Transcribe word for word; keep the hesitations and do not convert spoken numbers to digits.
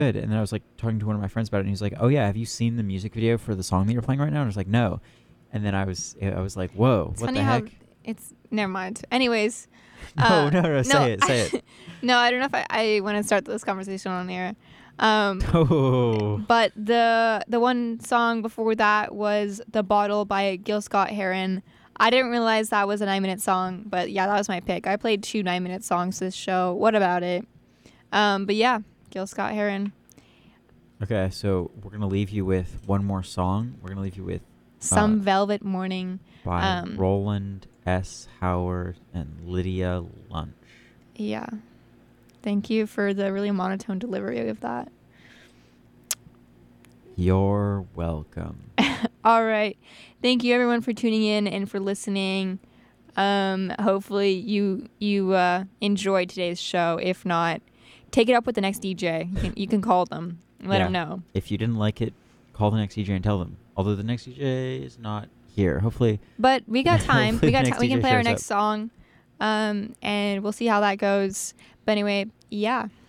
good. And then I was like talking to one of my friends about it, and he's like, "Oh yeah, have you seen the music video for the song that you're playing right now?" And I was like, "No." And then I was I was like, "Whoa, It's what funny the how heck?" it's never mind. Anyways, No, uh, no, no, say it, say it. no, I don't know if I, I want to start this conversation on air. Um, Oh, but the the one song before that was "The Bottle" by Gil Scott Heron. I didn't realize that was a nine minute song, but yeah, that was my pick. I played two nine minute songs this show. What about it? Um, but yeah, Gil Scott Heron. okay. So we're gonna leave you with one more song. We're gonna leave you with Some uh, Velvet Morning. by Um, Roland S. Howard and Lydia Lunch. Yeah. Thank you for the really monotone delivery of that. You're welcome. All right. Thank you everyone for tuning in and for listening. Um, hopefully you you uh, enjoyed today's show. If not, take it up with the next D J. You can, you can call them and let Yeah. them know. If you didn't like it, call the next D J and tell them. Although the next D J is not here. Hopefully. But we got time. Hopefully we the got next time. We can D J play our shows next up. song, um, and we'll see how that goes. But anyway, yeah.